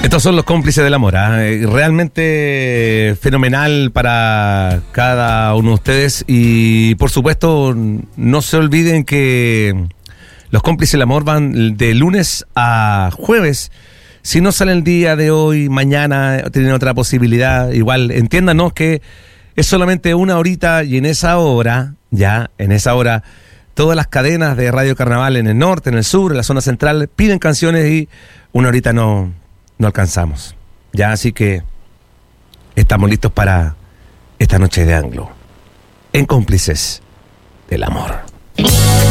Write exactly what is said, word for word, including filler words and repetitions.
Estos son los cómplices del amor, ¿eh? Realmente fenomenal para cada uno de ustedes. Y por supuesto, no se olviden que los cómplices del amor van de lunes a jueves. Si no sale el día de hoy, mañana tienen otra posibilidad. Igual, entiéndanos que es solamente una horita, y en esa hora, ya, en esa hora, todas las cadenas de Radio Carnaval en el norte, en el sur, en la zona central, piden canciones y una horita no... no alcanzamos. Ya, así que estamos listos para esta noche de Anglo en Cómplices del Amor.